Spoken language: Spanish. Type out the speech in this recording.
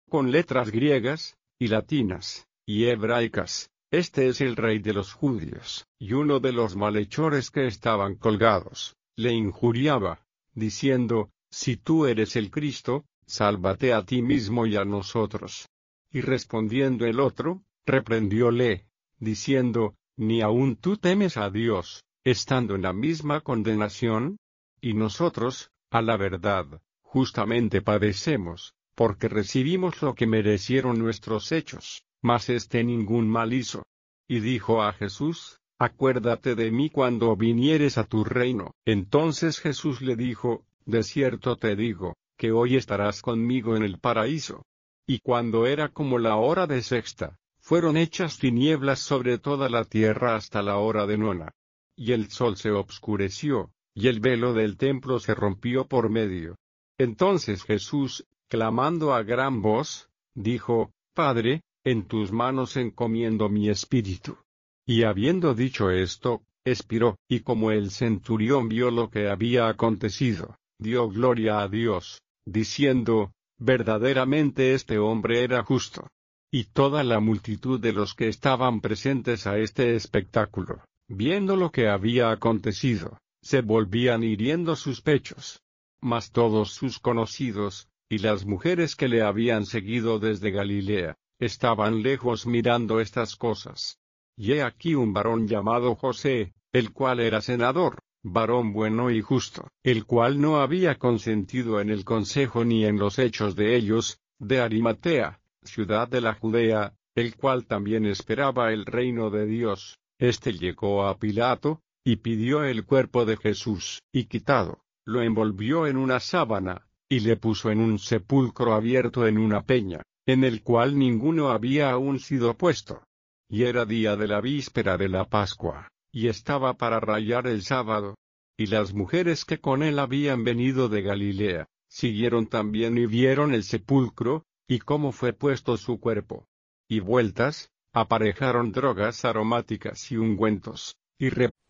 con letras griegas, y latinas, y hebraicas: «Este es el Rey de los judíos». Y uno de los malhechores que estaban colgados le injuriaba, diciendo: «Si tú eres el Cristo, sálvate a ti mismo y a nosotros». Y respondiendo el otro, reprendióle, diciendo: «¿Ni aun tú temes a Dios, estando en la misma condenación? Y nosotros, a la verdad, justamente padecemos, porque recibimos lo que merecieron nuestros hechos, mas éste ningún mal hizo». Y dijo a Jesús: «Acuérdate de mí cuando vinieres a tu reino». Entonces Jesús le dijo: «De cierto te digo, que hoy estarás conmigo en el paraíso». Y cuando era como la hora de sexta, fueron hechas tinieblas sobre toda la tierra hasta la hora de nona. Y el sol se obscureció, y el velo del templo se rompió por medio. Entonces Jesús, clamando a gran voz, dijo: «Padre, en tus manos encomiendo mi espíritu». Y habiendo dicho esto, expiró. Y como el centurión vio lo que había acontecido, dio gloria a Dios, diciendo: «Verdaderamente este hombre era justo». Y toda la multitud de los que estaban presentes a este espectáculo, viendo lo que había acontecido, se volvían hiriendo sus pechos. Mas todos sus conocidos, y las mujeres que le habían seguido desde Galilea, estaban lejos mirando estas cosas. Y he aquí un varón llamado José, el cual era senador, varón bueno y justo, el cual no había consentido en el consejo ni en los hechos de ellos, de Arimatea, ciudad de la Judea, el cual también esperaba el reino de Dios. Este llegó a Pilato, y pidió el cuerpo de Jesús, y quitado, lo envolvió en una sábana, y le puso en un sepulcro abierto en una peña, en el cual ninguno había aún sido puesto. Y era día de la víspera de la Pascua, y estaba para rayar el sábado. Y las mujeres que con él habían venido de Galilea, siguieron también y vieron el sepulcro, y cómo fue puesto su cuerpo. Y vueltas, aparejaron drogas aromáticas y ungüentos, y